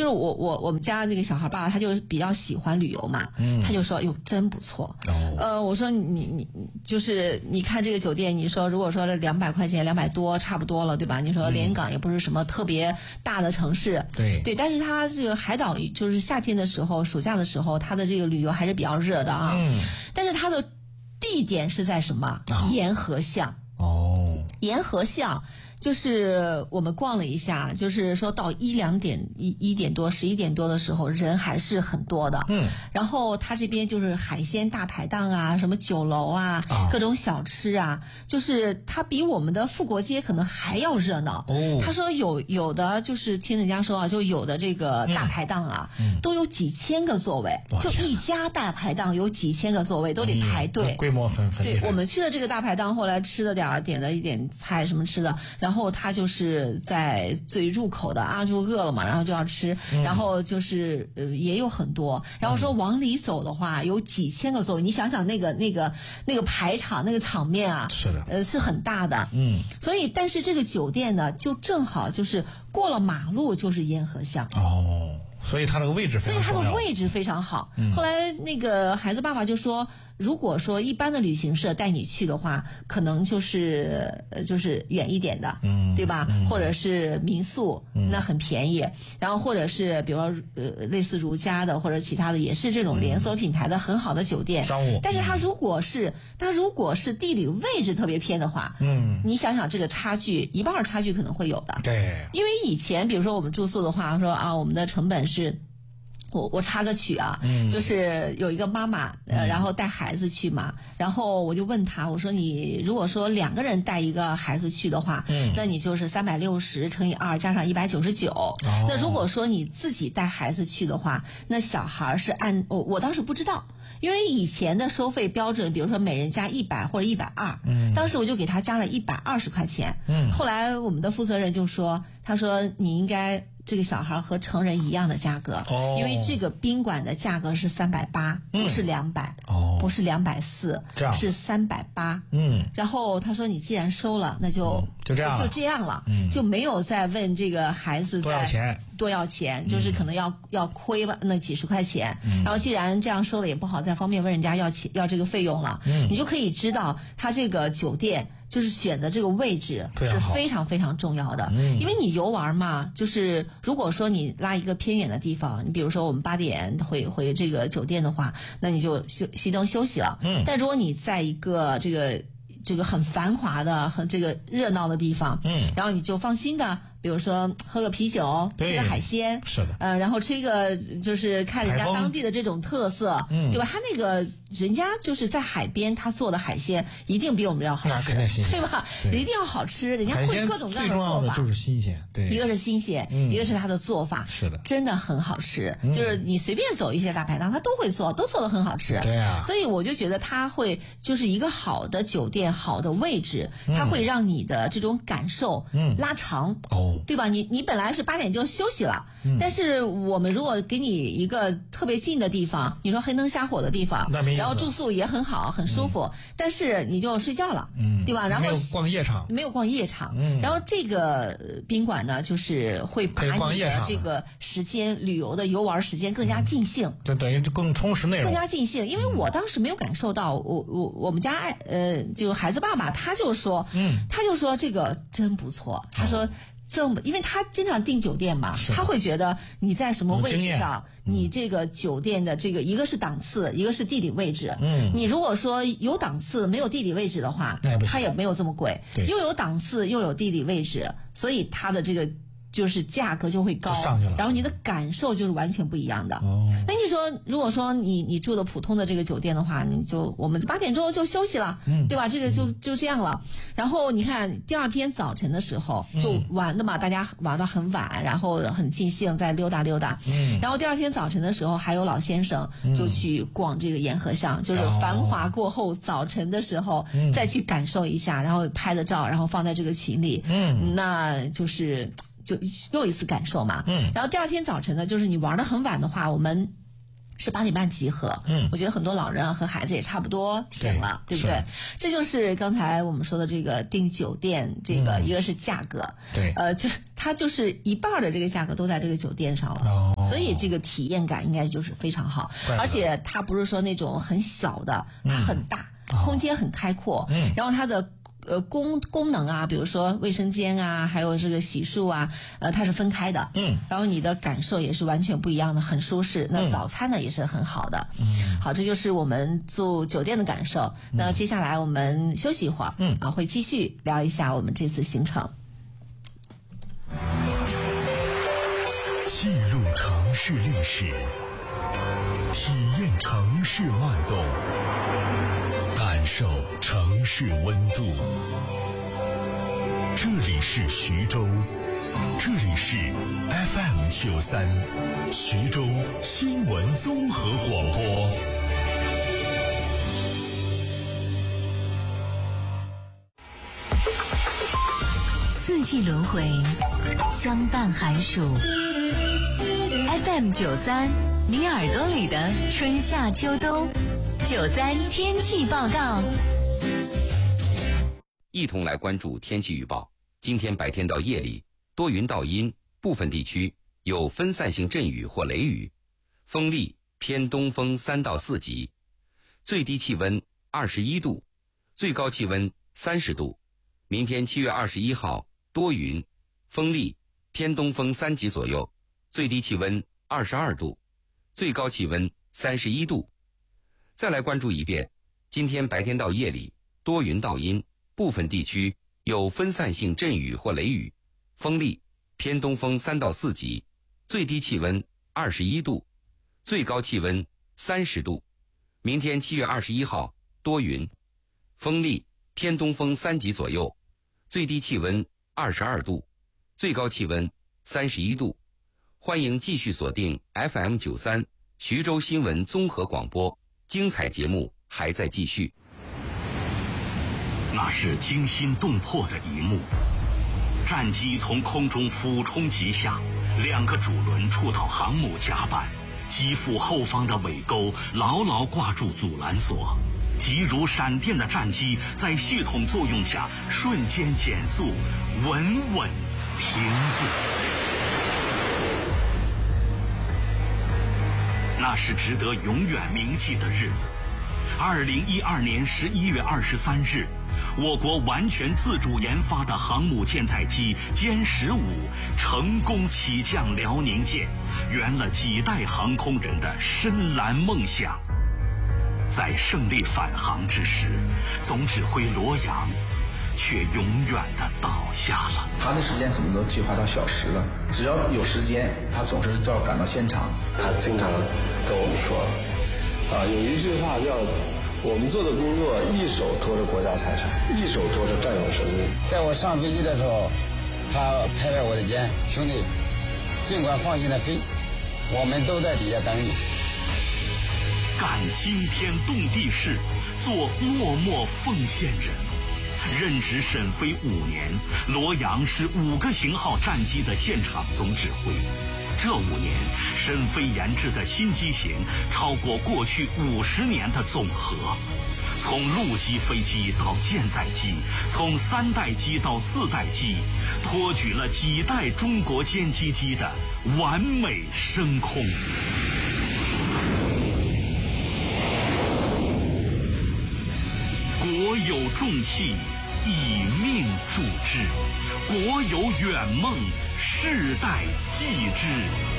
就是我们家这个小孩爸爸他就比较喜欢旅游嘛，他就说哟真不错。我说你就是你看这个酒店，你说如果说200块钱200多差不多了，对吧？你说连港也不是什么特别大的城市，对，但是它这个海岛就是夏天的时候、暑假的时候，它的这个旅游还是比较热的啊。但是它的地点是在什么？沿河巷。沿河巷就是我们逛了一下，就是说到1点多11点多的时候人还是很多的。然后它这边就是海鲜大排档啊，什么酒楼啊，各种小吃啊，就是它比我们的富国街可能还要热闹。他说有的就是听人家说啊，就有的这个大排档啊，都有几千个座位，就一家大排档有几千个座位都得排队， 规模很对，我们去的这个大排档后来吃了点了一点菜什么吃的，然后他就是在最入口的啊，就饿了嘛，然后就要吃，然后就是也有很多，然后说往里走的话有几千个座位，你想想那个排场那个场面啊， 是的， 是很大的。所以但是这个酒店呢，就正好就是过了马路就是沿河巷。 所以它那个位置非常重要。 所以它的位置非常好。后来那个孩子爸爸就说，如果说一般的旅行社带你去的话，可能就是远一点的，对吧？或者是民宿，那很便宜。然后或者是比如说类似如家的或者其他的，也是这种连锁品牌的很好的酒店。 商务。 但是它如果是地理位置特别偏的话，你想想这个差距，一半差距可能会有的。 对。 因为以前比如说我们住宿的话，说啊我们的成本是。我插个曲啊，就是有一个妈妈然后带孩子去嘛，然后我就问她，我说你如果说2个人带一个孩子去的话，那你就是360乘以2加上199。那如果说你自己带孩子去的话，那小孩是我当时不知道，因为以前的收费标准，比如说每人加100或者120，当时我就给他加了120块钱。后来我们的负责人就说，他说你应该这个小孩和成人一样的价格，因为这个宾馆的价格是380，不是200，不是240，是380。然后他说你既然收了，那就这样了，就没有再问这个孩子多要钱，就是可能要亏吧那几十块钱。然后既然这样收了也不好再方便问人家要这个费用了，你就可以知道他这个酒店就是选的这个位置是非常非常重要的。因为你游玩嘛，就是如果说你拉一个偏远的地方，你比如说我们8点回这个酒店的话，那你就熄灯休息了。但如果你在一个这个很繁华的很这个热闹的地方，然后你就放心的比如说喝个啤酒，吃个海鲜， 是的， 然后吃一个就是看人家当地的这种特色，对吧？他那个人家就是在海边，他做的海鲜一定比我们要好吃， 那肯定新鲜， 对吧？一定要好吃，人家会各种各样的做法。 最重要的就是新鲜，对， 一个是新鲜，一个是他的做法， 是的， 真的很好吃。就是你随便走一些大排档，他都会做，都做得很好吃。 对啊， 所以我就觉得他会就是一个好的酒店，好的位置，它会让你的这种感受拉长。对吧？你本来是8点就休息了，但是我们如果给你一个特别近的地方，你说黑灯瞎火的地方，然后住宿也很好，很舒服，但是你就睡觉了，对吧？然后没有逛夜场， 然后这个宾馆呢，就是会把你的这个时间旅游的游玩时间更加尽兴， 就等于更充实内容， 更加尽兴。因为我当时没有感受到，我们家就孩子爸爸他就说这个真不错，他说。因为他经常订酒店嘛，他会觉得你在什么位置上，你这个酒店的这个一个是档次，一个是地理位置。你如果说有档次没有地理位置的话，它也没有这么贵，又有档次又有地理位置，所以它的这个就是价格就会高，然后你的感受就是完全不一样的。那你说如果说你住的普通的这个酒店的话，我们8点钟就休息了，对吧？这个就这样了。然后你看第二天早晨的时候就玩的嘛，大家玩到很晚，然后很尽兴在溜达溜达。然后第二天早晨的时候还有老先生就去逛这个沿河巷，就是繁华过后早晨的时候再去感受一下，然后拍的照，然后放在这个群里。那就又一次感受嘛。然后第二天早晨呢，就是你玩得很晚的话，我们是8点半集合。我觉得很多老人和孩子也差不多醒了， 对不对？这就是刚才我们说的这个订酒店，这个一个是价格， 对， 它就是一半的这个价格都在这个酒店上了。 所以这个体验感应该就是非常好，而且它不是说那种很小的，它很大，空间很开阔，然后它的功能啊，比如说卫生间啊，还有这个洗漱啊，它是分开的，然后你的感受也是完全不一样的，很舒适。那早餐呢也是很好的，好，这就是我们住酒店的感受。那接下来我们休息一会儿，会继续聊一下我们这次行程。 进入城市历史，体验城市脉动，感受城市温度。这里是徐州，这里是 FM93 徐州新闻综合广播。 四季轮回，相伴寒暑。FM93，你耳朵里的春夏秋冬。93天气报告。 一同来关注天气预报。今天白天到夜里，多云到阴，部分地区有分散性阵雨或雷雨，风力偏东风3到4级，最低气温21度，最高气温30度。明天7月21号多云，风力偏东风3级左右，最低气温22度，最高气温31度。再来关注一遍，今天白天到夜里多云到阴，部分地区有分散性阵雨或雷雨，风力偏东风3到4级，最低气温21度，最高气温30度。明天7月21号多云，风力偏东风3级左右，最低气温22度，最高气温31度。欢迎继续锁定 FM93 徐州新闻综合广播，精彩节目还在继续。 那是惊心动魄的一幕，战机从空中俯冲急下，2个主轮触到航母甲板，机腹后方的尾钩牢牢挂住阻拦索，急如闪电的战机在系统作用下瞬间减速，稳稳停住。那是值得永远铭记的日子。2012年11月23日，我国完全自主研发的航母舰载机歼15成功起降辽宁舰，圆了几代航空人的深蓝梦想。在胜利返航之时，总指挥罗阳却永远地倒下了。 他的时间可能都计划到小时了，只要有时间，他总是都要赶到现场。 他经常跟我们说，有一句话叫我们做的工作一手托着国家财产，一手托着战友生命。 在我上飞机的时候，他拍拍我的肩，兄弟，尽管放心的飞，我们都在底下等你。 干惊天动地事，做默默奉献人。任职沈飞5年，罗阳是5个型号战机的现场总指挥。这5年，沈飞研制的新机型超过过去50年的总和。从陆基飞机到舰载机，从3代机到4代机，托举了几代中国歼击机的完美升空。国有重器，以命铸之；国有远梦，世代继之。